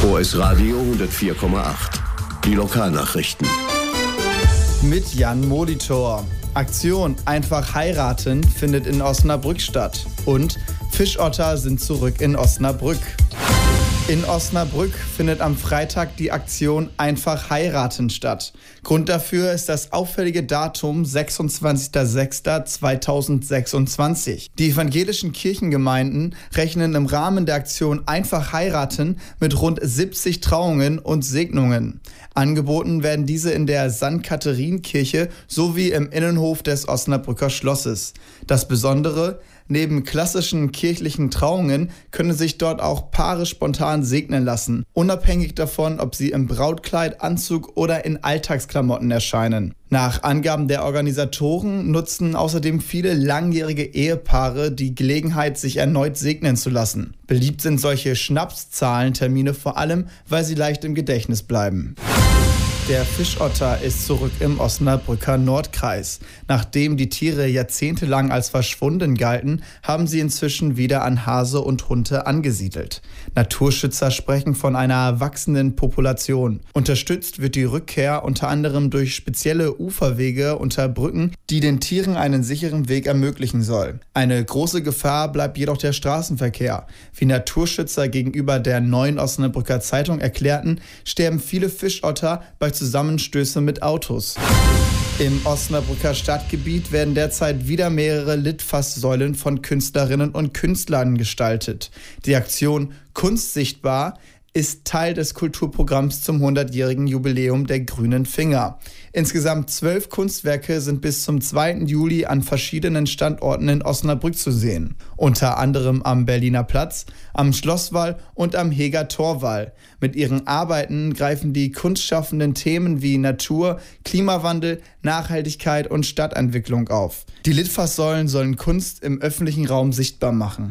OS Radio 104,8. Die Lokalnachrichten. Mit Jan Molitor. Aktion Einfach heiraten findet in Osnabrück statt. Und Fischotter sind zurück in Osnabrück. In Osnabrück findet am Freitag die Aktion Einfach heiraten statt. Grund dafür ist das auffällige Datum 26.06.2026. Die evangelischen Kirchengemeinden rechnen im Rahmen der Aktion Einfach heiraten mit rund 70 Trauungen und Segnungen. Angeboten werden diese in der St. Katharinen-Kirche sowie im Innenhof des Osnabrücker Schlosses. Das Besondere: Neben klassischen kirchlichen Trauungen können sich dort auch Paare spontan segnen lassen, unabhängig davon, ob sie im Brautkleid, Anzug oder in Alltagsklamotten erscheinen. Nach Angaben der Organisatoren nutzen außerdem viele langjährige Ehepaare die Gelegenheit, sich erneut segnen zu lassen. Beliebt sind solche Schnapszahlentermine vor allem, weil sie leicht im Gedächtnis bleiben. Der Fischotter ist zurück im Osnabrücker Nordkreis. Nachdem die Tiere jahrzehntelang als verschwunden galten, haben sie inzwischen wieder an Hase und Hunte angesiedelt. Naturschützer sprechen von einer wachsenden Population. Unterstützt wird die Rückkehr unter anderem durch spezielle Uferwege unter Brücken, die den Tieren einen sicheren Weg ermöglichen soll. Eine große Gefahr bleibt jedoch der Straßenverkehr. Wie Naturschützer gegenüber der Neuen Osnabrücker Zeitung erklärten, sterben viele Fischotter bei Zusammenstöße mit Autos. Im Osnabrücker Stadtgebiet werden derzeit wieder mehrere Litfaßsäulen von Künstlerinnen und Künstlern gestaltet. Die Aktion Kunst sichtbar ist Teil des Kulturprogramms zum 100-jährigen Jubiläum der Grünen Finger. Insgesamt 12 Kunstwerke sind bis zum 2. Juli an verschiedenen Standorten in Osnabrück zu sehen. Unter anderem am Berliner Platz, am Schlosswall und am Heger Torwall. Mit ihren Arbeiten greifen die Kunstschaffenden Themen wie Natur, Klimawandel, Nachhaltigkeit und Stadtentwicklung auf. Die Litfaßsäulen sollen Kunst im öffentlichen Raum sichtbar machen.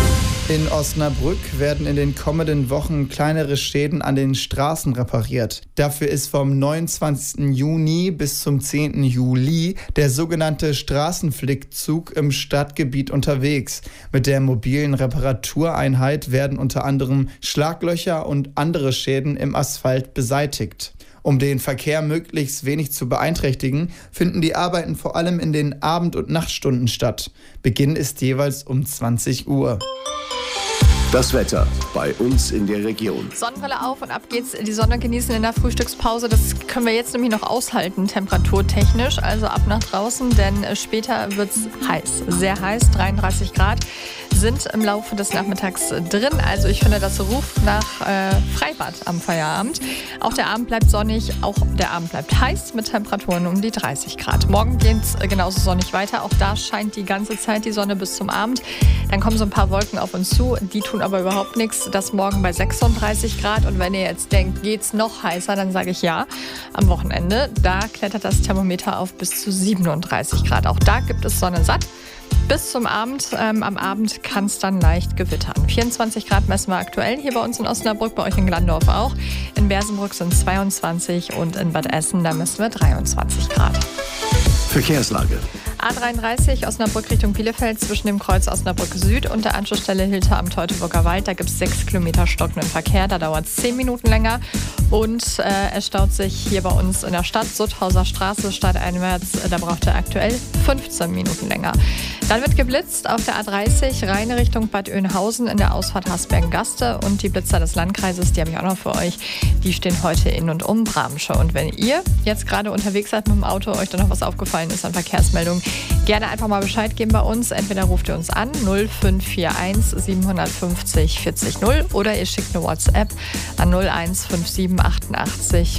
In Osnabrück werden in den kommenden Wochen kleinere Schäden an den Straßen repariert. Dafür ist vom 29. Juni bis zum 10. Juli der sogenannte Straßenflickzug im Stadtgebiet unterwegs. Mit der mobilen Reparatureinheit werden unter anderem Schlaglöcher und andere Schäden im Asphalt beseitigt. Um den Verkehr möglichst wenig zu beeinträchtigen, finden die Arbeiten vor allem in den Abend- und Nachtstunden statt. Beginn ist jeweils um 20 Uhr. Das Wetter bei uns in der Region. Sonnenbrille auf und ab geht's. Die Sonne genießen in der Frühstückspause. Das können wir jetzt nämlich noch aushalten, temperaturtechnisch. Also ab nach draußen, denn später wird's heiß. Sehr heiß, 33 Grad sind im Laufe des Nachmittags drin. Also ich finde, das ruft nach Freibad am Feierabend. Auch der Abend bleibt sonnig, auch der Abend bleibt heiß mit Temperaturen um die 30 Grad. Morgen geht's genauso sonnig weiter. Auch da scheint die ganze Zeit die Sonne bis zum Abend. Dann kommen so ein paar Wolken auf uns zu. Die tun aber überhaupt nichts. Das morgen bei 36 Grad. Und wenn ihr jetzt denkt, geht's noch heißer, dann sage ich ja. Am Wochenende, da klettert das Thermometer auf bis zu 37 Grad. Auch da gibt es Sonne satt. Bis zum Abend. Am Abend kann es dann leicht gewittern. 24 Grad messen wir aktuell hier bei uns in Osnabrück, bei euch in Glandorf auch. In Bersenbrück sind 22 und in Bad Essen, da messen wir 23 Grad. Verkehrslage. A33 Osnabrück Richtung Bielefeld zwischen dem Kreuz Osnabrück Süd und der Anschlussstelle Hilter am Teutoburger Wald. Da gibt es 6 Kilometer stockenden Verkehr. Da dauert es 10 Minuten länger. Und es staut sich hier bei uns in der Stadt, Sutthauser Straße, stadteinwärts. Da braucht er aktuell 15 Minuten länger. Dann wird geblitzt auf der A30 Rheine Richtung Bad Oeynhausen in der Ausfahrt Hasbergen-Gaste. Und die Blitzer des Landkreises, die habe ich auch noch für euch, die stehen heute in und um Bramsche. Und wenn ihr jetzt gerade unterwegs seid mit dem Auto, euch da noch was aufgefallen ist an Verkehrsmeldungen, gerne einfach mal Bescheid geben bei uns. Entweder ruft ihr uns an 0541 750 40 0 oder ihr schickt eine WhatsApp an 0157 88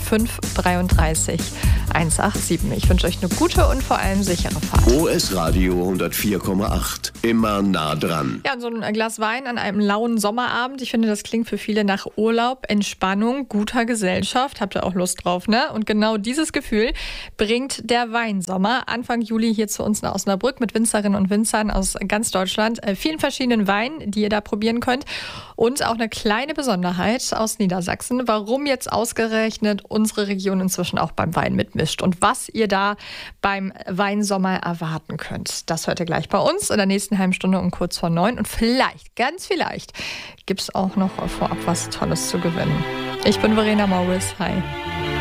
533 187. Ich wünsche euch eine gute und vor allem sichere Fahrt. OS Radio 104,8. Immer nah dran. Ja, und so ein Glas Wein an einem lauen Sommerabend. Ich finde, das klingt für viele nach Urlaub, Entspannung, guter Gesellschaft. Habt ihr auch Lust drauf, ne? Und genau dieses Gefühl bringt der Weinsommer Anfang Juli hier zu uns nach Osnabrück mit Winzerinnen und Winzern aus ganz Deutschland. Vielen verschiedenen Weinen, die ihr da probieren könnt. Und auch eine kleine Besonderheit aus Niedersachsen, warum jetzt ausgerechnet unsere Region inzwischen auch beim Wein mitmischt und was ihr da beim Weinsommer erwarten könnt. Das hört ihr gleich bei bei uns in der nächsten halben Stunde um kurz vor 9. Und vielleicht, ganz vielleicht, gibt es auch noch vorab was Tolles zu gewinnen. Ich bin Verena Morris. Hi.